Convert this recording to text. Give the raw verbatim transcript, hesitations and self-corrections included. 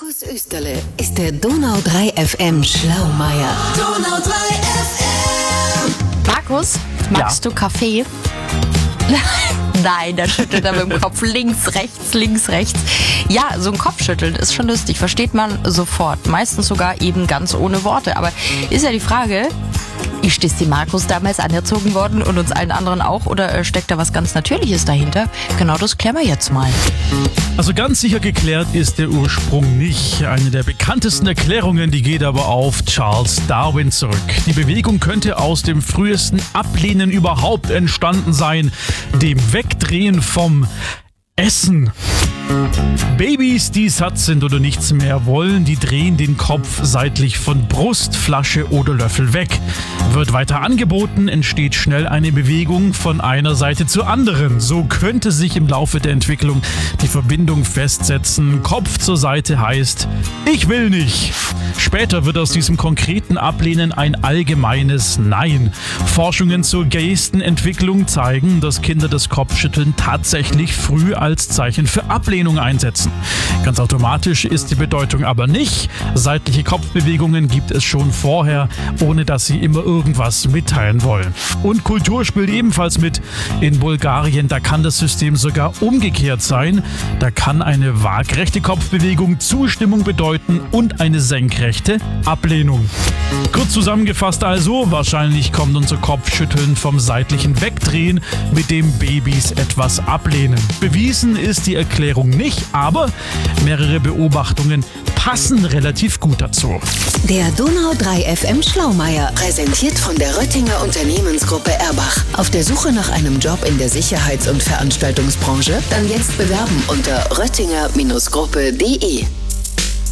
Markus Österle ist der Donau drei F M Schlaumeier. Donau drei F M. Markus, magst Ja. du Kaffee? Nein, der schüttelt er mit dem Kopf links, rechts, links, rechts. Ja, so ein Kopfschütteln ist schon lustig, versteht man sofort. Meistens sogar eben ganz ohne Worte. Aber ist ja die Frage, ist das die Markus damals anerzogen worden und uns allen anderen auch? Oder äh, steckt da was ganz Natürliches dahinter? Genau das klären wir jetzt mal. Also ganz sicher geklärt ist der Ursprung nicht. Eine der bekanntesten Erklärungen, die geht aber auf Charles Darwin zurück. Die Bewegung könnte aus dem frühesten Ablehnen überhaupt entstanden sein, dem Wegdrehen vom Essen. Babys, die satt sind oder nichts mehr wollen, die drehen den Kopf seitlich von Brust, Flasche oder Löffel weg. Wird weiter angeboten, entsteht schnell eine Bewegung von einer Seite zur anderen. So könnte sich im Laufe der Entwicklung die Verbindung festsetzen. Kopf zur Seite heißt, ich will nicht. Später wird aus diesem konkreten Ablehnen ein allgemeines Nein. Forschungen zur Gestenentwicklung zeigen, dass Kinder das Kopfschütteln tatsächlich früh als Zeichen für Ablehnung einsetzen. Ganz automatisch ist die Bedeutung aber nicht. Seitliche Kopfbewegungen gibt es schon vorher, ohne dass sie immer irgendwas mitteilen wollen. Und Kultur spielt ebenfalls mit. In Bulgarien, da kann das System sogar umgekehrt sein. Da kann eine waagrechte Kopfbewegung Zustimmung bedeuten und eine senkrechte Ablehnung. Kurz zusammengefasst also, wahrscheinlich kommt unser Kopfschütteln vom seitlichen Wegdrehen, mit dem Babys etwas ablehnen. Bewiesen ist die Erklärung nicht, aber mehrere Beobachtungen passen relativ gut dazu. Der Donau drei F M Schlaumeier, präsentiert von der Röttinger Unternehmensgruppe Erbach. Auf der Suche nach einem Job in der Sicherheits- und Veranstaltungsbranche? Dann jetzt bewerben unter röttinger Gruppe punkt de.